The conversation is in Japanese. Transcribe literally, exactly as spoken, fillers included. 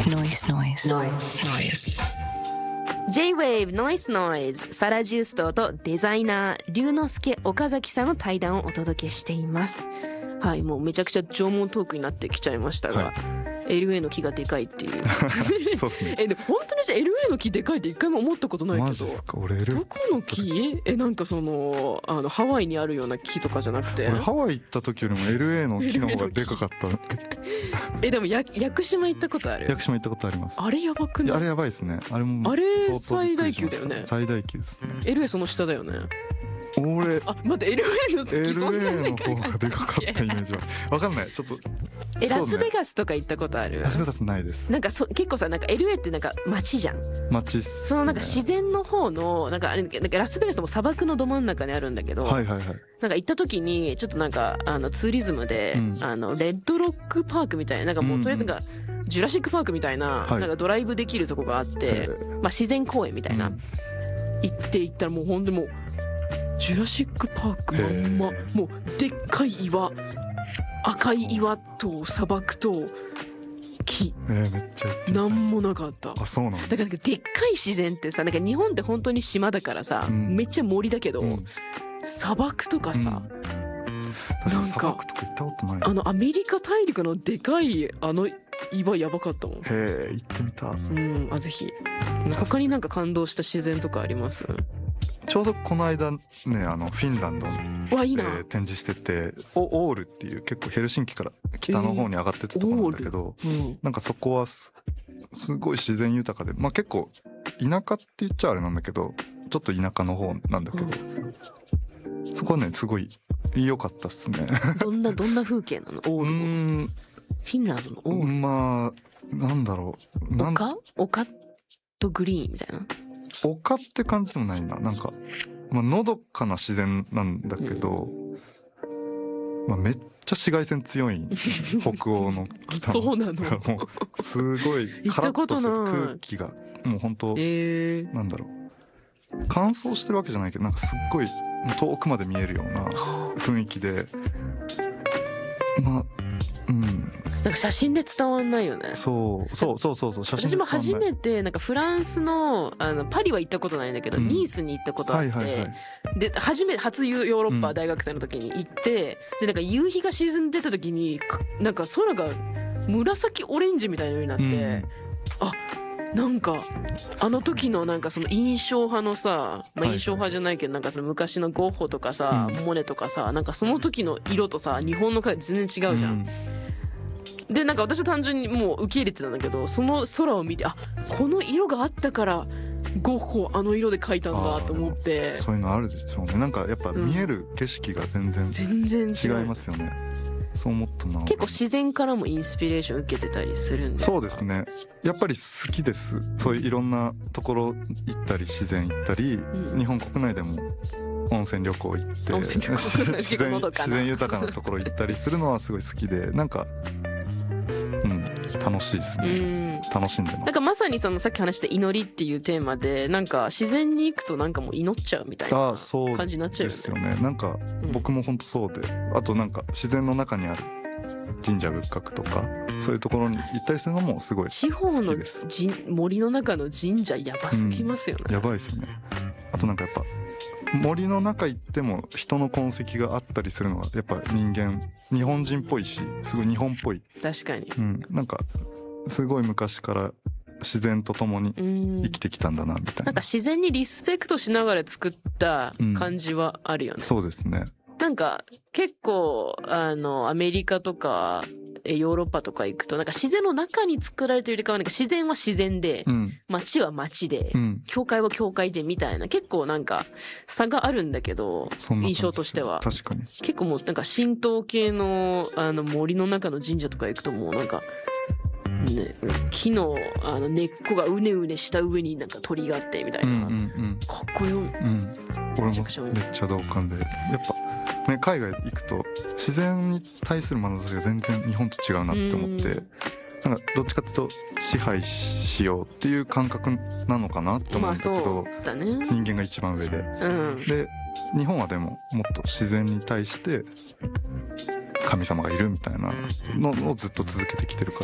Noise Noise Noise Noise J-Wave Noise Noise サラ・ジューストとデザイナー龍之介岡崎さんの対談をお届けしています。はい、もうめちゃくちゃ縄文トークになってきちゃいましたが、はい、エルエー の木がでかいっていうそうですね。 えでも本当にじゃあ エルエー の木でかいって一回も思ったことないけど。 マジですか。俺 エルエーどこの木？えなんかそのあのハワイにあるような木とかじゃなくて、 俺ハワイ行った時よりも エルエー の木の方がでかかったえでもや屋久島行ったことある？ 屋久島行ったことあります。 あれやばくない？ あれやばいですね。あれもあれ相当びっくりしました。 最大級だよね。 最大級ですね。 エルエー その下だよね。 俺あ待って エルエー の月そんなエルエー の方がでかかったイメージはわかんない。ちょっとえラスベガスとか行ったことある？ ラスベガスないです。 なんかそ結構さなんか エルエー ってなんか街じゃん。 街っすね。 そのなんか自然の方のなんかあれなんかラスベガスでも砂漠のど真ん中にあるんだけど、 はいはいはい。 なんか行った時にちょっとなんかあのツーリズムで、うん、あのレッドロックパークみたいななんかもうとりあえずなんか、うんうん、ジュラシックパークみたいな、はい、なんかドライブできるとこがあって、まあ自然公園みたいな、うん、行って行ったらもうほんでもうジュラシックパークまんまもうでっかい岩赤い岩と砂漠と木、 えー、めっちゃなんもなかった。 あそうなんだ。 だからでっかい自然ってさなんか日本って本当に島だからさ、うん、めっちゃ森だけど、うん、砂漠とかさ、うん、なんか砂漠とか行ったことない。 あのアメリカ大陸のでかいあの岩やばかったもん。へえ行ってみた。 うんあぜひ。他になんか感動した自然とかあります？ ちょうどこの間ねあのフィンランドに、 えー、展示しててオオールっていう結構ヘルシンキから北の方に上がってったところなんだけど、えーうん、なんかそこは す, すごい自然豊かで、まあ、結構田舎って言っちゃあれなんだけどちょっと田舎の方なんだけど、うん、そこはねすごい良かったっすね。 どんなどんな風景なの？オールうんフィンランドのオールまあなんだろうなん丘丘とグリーンみたいな丘って感じでもないな。なんか、まあ、のどかな自然なんだけど、うんまあ、めっちゃ紫外線強い北欧の北のそうなのもうすごいカラッとしてて空気がもう本当、えー、なんだろう乾燥してるわけじゃないけどなんかすっごい遠くまで見えるような雰囲気でまあうんなんか写真で伝わんないよね。 そうそうそうそうそう写真で私も初めてなんかフランス の, あのパリは行ったことないんだけど、うん、ニースに行ったことあって、はいはいはい、で初め初ヨーロッパ大学生の時に行って、うん、でなんか夕日が沈んでた時になんか空が紫オレンジみたいなのになって、うん、あなんかあの時のなんかその印象派のさ、まあ、印象派じゃないけどなんかその昔のゴッホとかさ、うん、モネとかさなんかその時の色とさ日本の絵全然違うじゃん、うんでなんか私は単純にもう受け入れてたんだけどその空を見てあこの色があったからゴッホあの色で描いたんだと思ってそういうのあるでしょうね。なんかやっぱ見える景色が全然、うん、全然違いますよね。そう思ったな。 結構自然からもインスピレーション受けてたりするんですか？ そうですねやっぱり好きです。そういういろんなところ行ったり自然行ったり、うん、日本国内でも温泉旅行行って温泉旅行自然自然豊かなところ行ったりするのはすごい好きでなんか楽しいですね。楽しんでます。 なんかまさにそのさっき話した祈りっていうテーマでなんか自然に行くとなんかもう祈っちゃうみたいな感じになっちゃうよね。 ですよね。なんか僕も本当そうで、うん、あとなんか自然の中にある神社仏閣とかそういうところに行ったりするのもすごい好きです。地方の森の中の神社やばすぎますよね、 うん、やばいですよね。あとなんかやっぱ森の中行っても人の痕跡があったりするのがやっぱ人間日本人っぽいしすごい日本っぽい。 確かに、 うん、なんかすごい昔から自然と共に生きてきたんだなみたいな。 なんか自然にリスペクトしながら作った感じはあるよね、 うん、そうですね。 なんか結構あのアメリカとかヨーロッパとか行くとなんか自然の中に作られてるよりかはなんか自然は自然で、うん、街は街で、うん、教会は教会でみたいな結構なんか差があるんだけど印象としては確かに結構もうなんか神道系 の, あの森の中の神社とか行くともうなんか、ね、木 の, あの根っこがうねうねした上になんか鳥があってみたいな、うんうんうん、かっこよ、うん、 俺もめっちゃ同感でやっぱね、海外行くと自然に対する眼差しが全然日本と違うなって思ってなんかどっちかっていうと支配しようっていう感覚なのかなって思うんだけど、まあだね、人間が一番上で、うん、で日本はでももっと自然に対して神様がいるみたいなのをずっと続けてきてるから